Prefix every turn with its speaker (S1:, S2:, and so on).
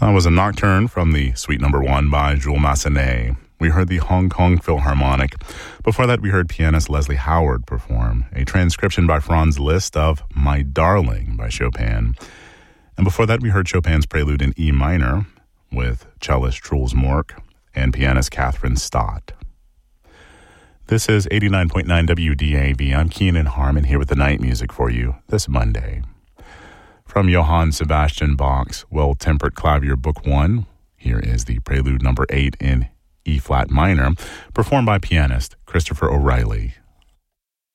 S1: That was a nocturne from the Suite Number 1 by Jules Massenet. We heard the Hong Kong Philharmonic. Before that, we heard pianist Leslie Howard perform a transcription by Franz Liszt of My Darling by Chopin. And before that, we heard Chopin's Prelude in E minor with cellist Truls Mork and pianist Catherine Stott. This is 89.9 WDAV. I'm Keenan Harmon here with the night music for you this Monday. From Johann Sebastian Bach's Well-Tempered Clavier Book 1, here is the Prelude number 8 in E-flat minor, performed by pianist Christopher O'Reilly.